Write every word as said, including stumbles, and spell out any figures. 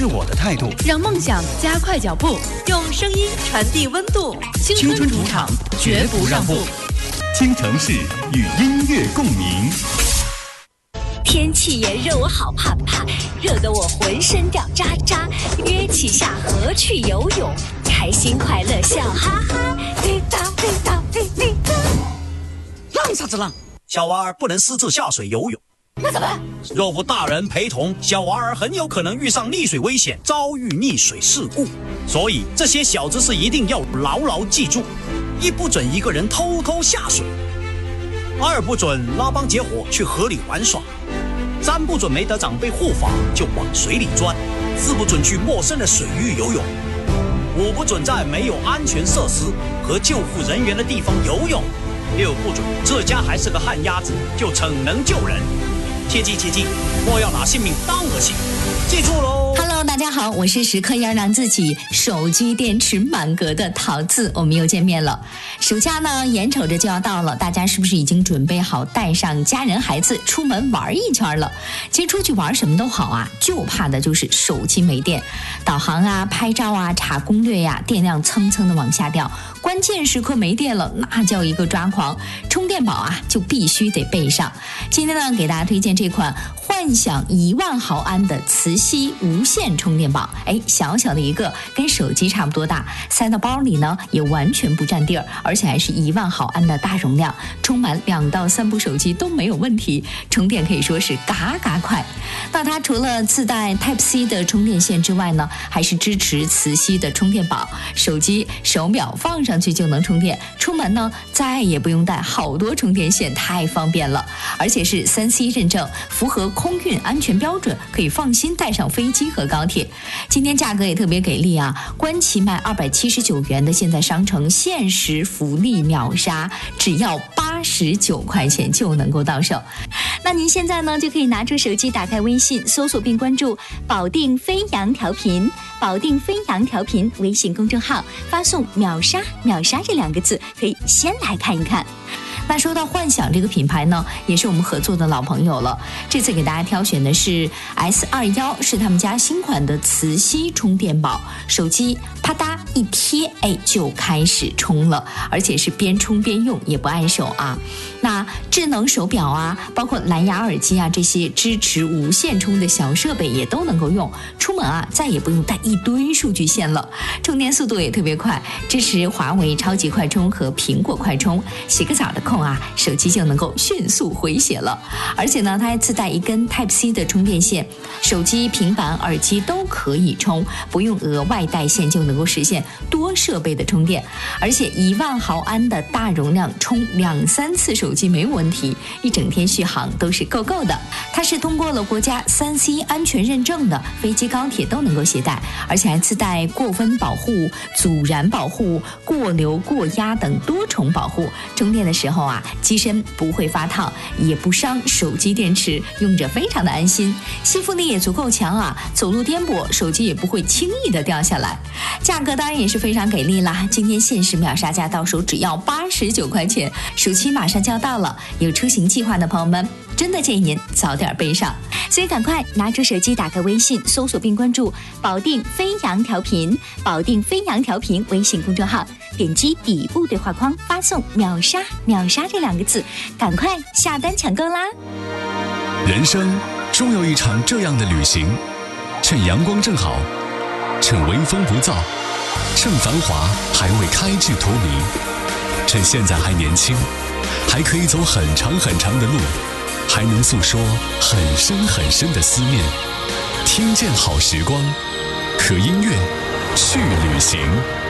是我的态度， 让梦想加快脚步，用声音传递温度。青春主场，绝不让步。 京城市与音乐共鸣。 天气炎热，我好怕怕，热得我浑身掉渣渣。约起下河去游泳，开心快乐笑哈哈。滴答滴答滴滴答。 浪啥子浪？小娃儿不能私自下水游泳。 那怎么？ 若无大人陪同，小娃儿很有可能遇上溺水危险，遭遇溺水事故。所以这些小知识一定要牢牢记住：一不准一个人偷偷下水；二不准拉帮结伙去河里玩耍；三不准没得长辈护法就往水里钻；四不准去陌生的水域游泳；五不准在没有安全设施和救护人员的地方游泳；六不准这家还是个旱鸭子就逞能救人。切记切记，莫要拿性命当儿戏，记住喽。 Hello， 大家好，我是时刻要让自己手机电池满格的桃子，我们又见面了。暑假呢，眼瞅着就要到了，大家是不是已经准备好带上家人孩子出门玩一圈了？其实出去玩什么都好啊，就怕的就是手机没电，导航啊、拍照啊、查攻略呀、啊，电量蹭蹭的往下掉。关键时刻没电了，那叫一个抓狂。充电宝啊，就必须得备上。今天呢，给大家推荐这款幻想一万毫安的磁吸无线充电宝。哎，小小的一个，跟手机差不多大，塞到包里呢也完全不占地儿，而且还是一万毫安的大容量，充满两到三部手机都没有问题，充电可以说是嘎嘎快。那它除了自带 Type C 的充电线之外呢，还是支持磁吸的充电宝，手机手表放上去就能充电，出门呢再也不用带好多充电线，太方便了。而且是 三 C 认证，符合空运安全标准，可以放心带上飞机和高铁。今天价格也特别给力啊，官旗卖二百七十九元的，现在商城限时福利秒杀，只要八十九块钱就能够到手。那您现在呢就可以拿出手机，打开微信，搜索并关注保定飞扬调频，保定飞扬调频微信公众号，发送秒杀秒杀这两个字，可以先来看一看。那说到幻想这个品牌呢，也是我们合作的老朋友了。这次给大家挑选的是 S 二十一， 是他们家新款的磁吸充电宝，手机啪嗒一贴，哎，就开始充了，而且是边充边用，也不碍手啊。那智能手表啊，包括蓝牙耳机啊，这些支持无线充的小设备也都能够用。出门啊，再也不用带一堆数据线了，充电速度也特别快，支持华为超级快充和苹果快充。洗个澡的空啊，手机就能够迅速回血了。而且呢，它还自带一根 Type C 的充电线，手机、平板、耳机都可以充，不用额外带线就能够实现多设备的充电。而且一万毫安的大容量，充两三次手机没有问题，一整天续航都是够够的。它是通过了国家 三 C 安全认证的，飞机、高铁都能够携带，而且还自带过温保护、阻燃保护、过流过压等多重保护。充电的时候啊，机身不会发烫，也不伤手机电池，用着非常的安心。吸附力也足够强啊，走路颠簸，手机也不会轻易的掉下来。价格当然也是非常给力啦，今天限时秒杀价到手只要八十九块钱，暑期马上就要到了，有出行计划的朋友们，真的建议您早点备上。所以赶快拿出手机，打开微信，搜索并关注保定飞扬调频，保定飞扬调频微信公众号，点击底部对话框，发送秒杀秒杀这两个字，赶快下单抢购啦。 人生终有一场这样的旅行，趁阳光正好，趁微风不燥，趁繁华还未开至荼蘼，趁现在还年轻，还可以走很长很长的路，还能诉说很深很深的思念。听见好时光，和音乐去旅行。